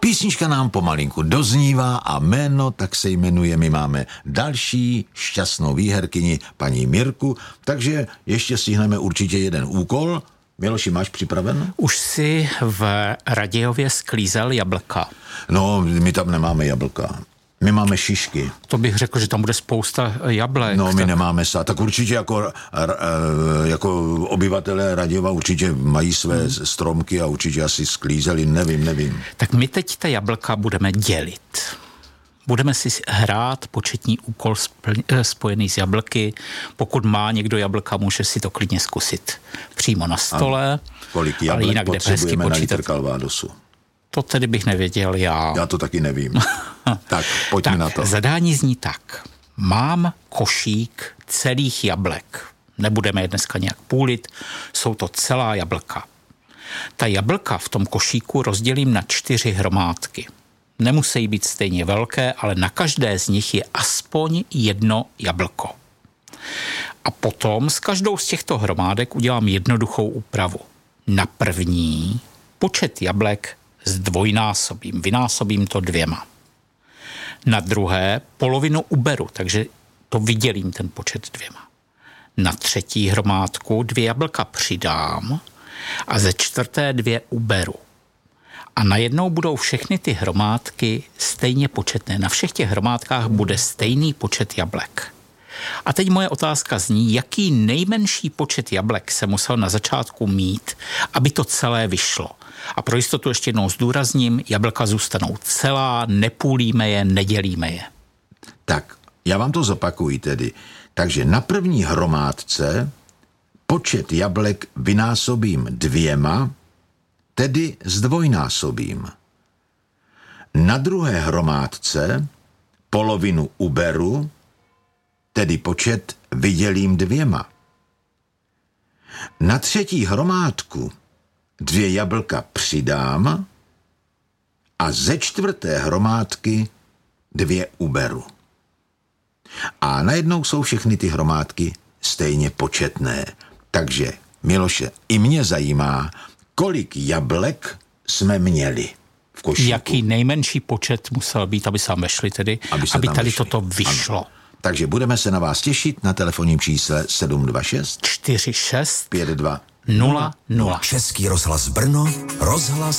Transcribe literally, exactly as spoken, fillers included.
Písnička nám pomalinku doznívá a jméno tak se jmenuje. My máme další šťastnou výherkyni, paní Mirku, takže ještě stihneme určitě jeden úkol. Miloši, máš připraven? Už si v Radějově sklízel jablka? No, my tam nemáme jablka. My máme šišky. To bych řekl, že tam bude spousta jablek. No, my tak... nemáme sa. Tak určitě jako, jako obyvatelé Radějova určitě mají své hmm. stromky a určitě asi sklízeli, nevím, nevím. Tak my teď ta jablka budeme dělit. Budeme si hrát početní úkol spl- spojený s jablky. Pokud má někdo jablka, může si to klidně zkusit přímo na stole. A kolik jablek jinak potřebujeme na litr Calvadosu? To tedy bych nevěděl já. Já to taky nevím. Tak, pojďme tak, na to. Zadání zní tak. Mám košík celých jablek. Nebudeme je dneska nějak půlit. Jsou to celá jablka. Ta jablka v tom košíku rozdělím na čtyři hromádky. Nemusí být stejně velké, ale na každé z nich je aspoň jedno jablko. A potom s každou z těchto hromádek udělám jednoduchou úpravu. Na první počet jablek zdvojnásobím, vynásobím to dvěma. Na druhé polovinu uberu, takže to vydělím ten počet dvěma. Na třetí hromádku dvě jablka přidám a ze čtvrté dvě uberu. A najednou budou všechny ty hromádky stejně početné. Na všech těch hromádkách bude stejný počet jablek. A teď moje otázka zní, jaký nejmenší počet jablek se musel na začátku mít, aby to celé vyšlo. A pro jistotu ještě jednou zdůrazním, jablka zůstanou celá, nepůlíme je, nedělíme je. Tak, já vám to zopakuji tedy. Takže na první hromádce počet jablek vynásobím dvěma, tedy zdvojnásobím. Na druhé hromádce polovinu uberu, tedy počet vydělím dvěma. Na třetí hromádku dvě jablka přidám a ze čtvrté hromádky dvě uberu. A najednou jsou všechny ty hromádky stejně početné. Takže, Miloše, i mě zajímá, kolik jablek jsme měli v košíku. Jaký nejmenší počet musel být, aby se tam vešli tedy, aby, aby tady vešli. Toto vyšlo. Ano. Takže budeme se na vás těšit na telefonním čísle sedm dva šest čtyři šest pět dva nula nula. Český rozhlas Brno, rozhlas